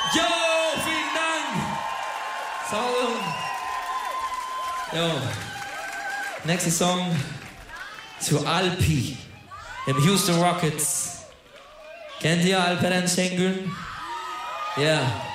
Jo, vielen Dank. So. Jo. Nächster Song zu Alpi, dem Houston Rockets. Kennt ihr Alperen Şengün? Ja.